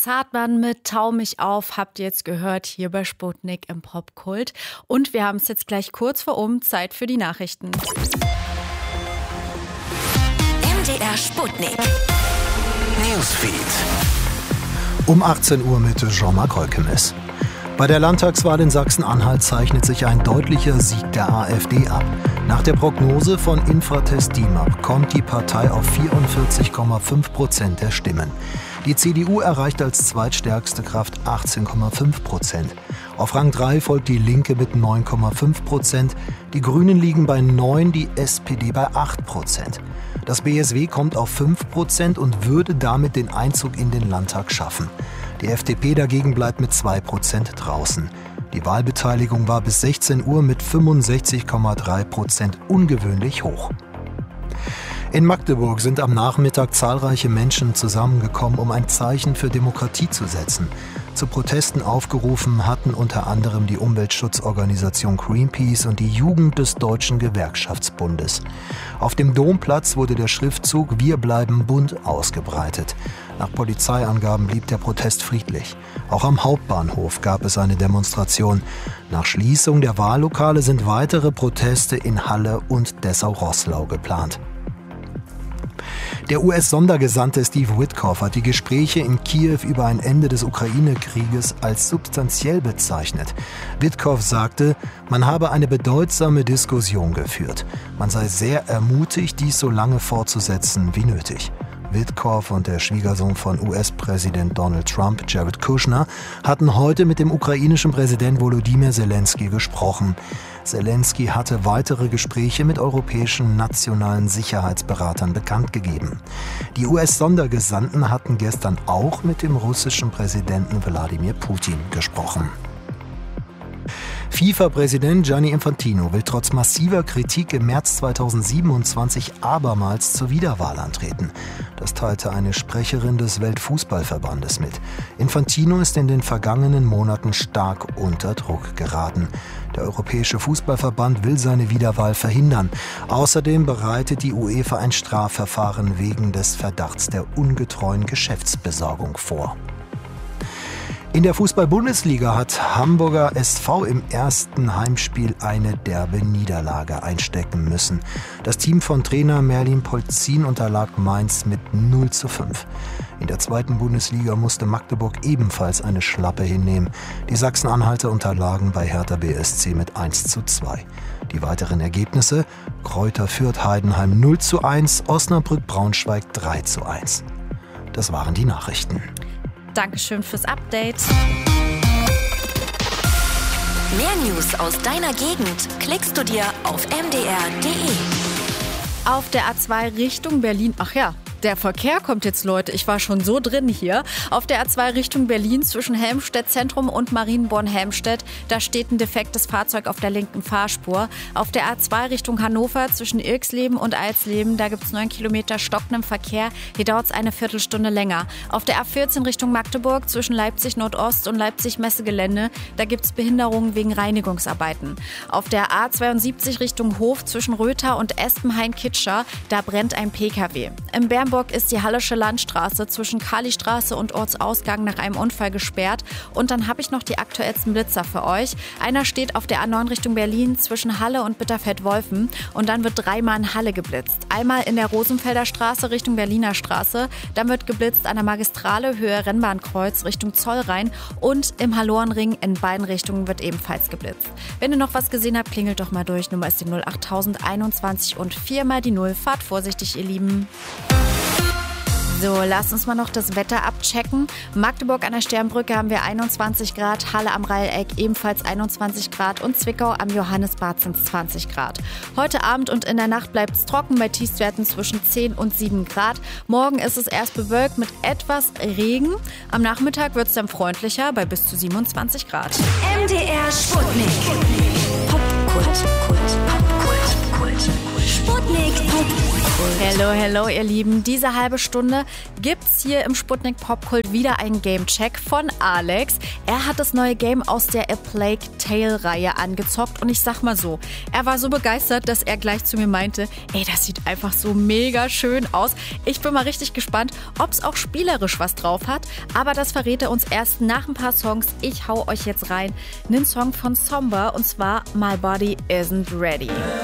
Max Hartmann mit Tau mich auf, habt ihr jetzt gehört, hier bei Sputnik im Popkult. Und wir haben es jetzt gleich kurz vor Zeit für die Nachrichten. MDR Sputnik. Newsfeed. Um 18 Uhr mit Jean-Marc Holkemes. Bei der Landtagswahl in Sachsen-Anhalt zeichnet sich ein deutlicher Sieg der AfD ab. Nach der Prognose von Infratest DIMAP kommt die Partei auf 44,5% der Stimmen. Die CDU erreicht als zweitstärkste Kraft 18,5%. Auf Rang 3 folgt die Linke mit 9,5%. Die Grünen liegen bei 9%, die SPD bei 8%. Das BSW kommt auf 5% und würde damit den Einzug in den Landtag schaffen. Die FDP dagegen bleibt mit 2% draußen. Die Wahlbeteiligung war bis 16 Uhr mit 65,3% ungewöhnlich hoch. In Magdeburg sind am Nachmittag zahlreiche Menschen zusammengekommen, um ein Zeichen für Demokratie zu setzen. Zu Protesten aufgerufen hatten unter anderem die Umweltschutzorganisation Greenpeace und die Jugend des Deutschen Gewerkschaftsbundes. Auf dem Domplatz wurde der Schriftzug „Wir bleiben bunt" ausgebreitet. Nach Polizeiangaben blieb der Protest friedlich. Auch am Hauptbahnhof gab es eine Demonstration. Nach Schließung der Wahllokale sind weitere Proteste in Halle und Dessau-Roßlau geplant. Der US-Sondergesandte Steve Witkoff hat die Gespräche in Kiew über ein Ende des Ukraine-Krieges als substanziell bezeichnet. Witkoff sagte, man habe eine bedeutsame Diskussion geführt. Man sei sehr ermutigt, dies so lange fortzusetzen wie nötig. Witkoff und der Schwiegersohn von US-Präsident Donald Trump, Jared Kushner, hatten heute mit dem ukrainischen Präsident Volodymyr Zelensky gesprochen. Zelensky hatte weitere Gespräche mit europäischen nationalen Sicherheitsberatern bekannt gegeben. Die US-Sondergesandten hatten gestern auch mit dem russischen Präsidenten Wladimir Putin gesprochen. FIFA-Präsident Gianni Infantino will trotz massiver Kritik im März 2027 abermals zur Wiederwahl antreten. Das teilte eine Sprecherin des Weltfußballverbandes mit. Infantino ist in den vergangenen Monaten stark unter Druck geraten. Der Europäische Fußballverband will seine Wiederwahl verhindern. Außerdem bereitet die UEFA ein Strafverfahren wegen des Verdachts der ungetreuen Geschäftsbesorgung vor. In der Fußball-Bundesliga hat Hamburger SV im ersten Heimspiel eine derbe Niederlage einstecken müssen. Das Team von Trainer Merlin Polzin unterlag Mainz mit 0:5. In der zweiten Bundesliga musste Magdeburg ebenfalls eine Schlappe hinnehmen. Die Sachsen-Anhalter unterlagen bei Hertha BSC mit 1:2. Die weiteren Ergebnisse: Greuther Fürth Heidenheim 0:1, Osnabrück Braunschweig 3:1. Das waren die Nachrichten. Dankeschön fürs Update. Mehr News aus deiner Gegend klickst du dir auf mdr.de. Auf der A2 Richtung Berlin, der Verkehr kommt jetzt, Leute. Ich war schon so drin hier. Auf der A2 Richtung Berlin zwischen Helmstedt Zentrum und Marienborn-Helmstedt. Da steht ein defektes Fahrzeug auf der linken Fahrspur. Auf der A2 Richtung Hannover zwischen Irksleben und Alsleben. Da gibt es 9 Kilometer stockenden Verkehr. Hier dauert es eine Viertelstunde länger. Auf der A14 Richtung Magdeburg zwischen Leipzig Nordost und Leipzig Messegelände. Da gibt es Behinderungen wegen Reinigungsarbeiten. Auf der A72 Richtung Hof zwischen Rötha und Espenhain-Kitscher. Da brennt ein PKW. Im Bernburg ist die Hallische Landstraße zwischen Kalistraße und Ortsausgang nach einem Unfall gesperrt. Und dann habe ich noch die aktuellsten Blitzer für euch. Einer steht auf der A9 Richtung Berlin zwischen Halle und Bitterfeld-Wolfen. Und dann wird 3-mal in Halle geblitzt. Einmal in der Rosenfelder Straße Richtung Berliner Straße. Dann wird geblitzt an der Magistrale Höhe Rennbahnkreuz Richtung Zollrhein. Und im Hallorenring in beiden Richtungen wird ebenfalls geblitzt. Wenn ihr noch was gesehen habt, klingelt doch mal durch. Nummer ist die 08021 und 4 die 0. Fahrt vorsichtig, ihr Lieben. So, lasst uns mal noch das Wetter abchecken. Magdeburg an der Sternbrücke haben wir 21 Grad, Halle am Reileck ebenfalls 21 Grad und Zwickau am Johannesbad sind es 20 Grad. Heute Abend und in der Nacht bleibt es trocken bei Tiefstwerten zwischen 10 und 7 Grad. Morgen ist es erst bewölkt mit etwas Regen. Am Nachmittag wird es dann freundlicher bei bis zu 27 Grad. MDR Sputnik. Popkult. Sputnik Popkult. Hello, ihr Lieben. Diese halbe Stunde gibt's hier im Sputnik Popkult wieder einen Gamecheck von Alex. Er hat das neue Game aus der A Plague Tale-Reihe angezockt und ich sag mal so, er war so begeistert, dass er gleich zu mir meinte, ey, das sieht einfach so mega schön aus. Ich bin mal richtig gespannt, ob's auch spielerisch was drauf hat, aber das verrät er uns erst nach ein paar Songs. Ich hau euch jetzt rein einen Song von Somber und zwar My Body Isn't Ready.